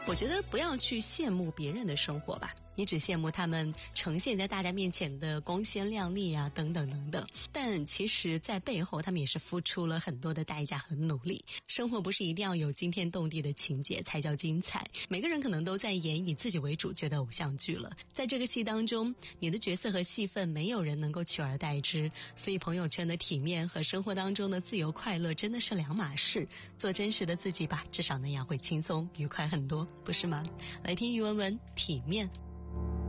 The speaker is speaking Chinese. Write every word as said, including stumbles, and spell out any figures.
我觉得不要去羡慕别人的生活吧，你只羡慕他们呈现在大家面前的光鲜亮丽啊，等等等等。但其实在背后他们也是付出了很多的代价和努力。生活不是一定要有惊天动地的情节才叫精彩，每个人可能都在演以自己为主角的偶像剧了。在这个戏当中，你的角色和戏份没有人能够取而代之，所以朋友圈的体面和生活当中的自由快乐真的是两码事。做真实的自己吧，至少那样会轻松愉快很多，不是吗？来听于文文体面。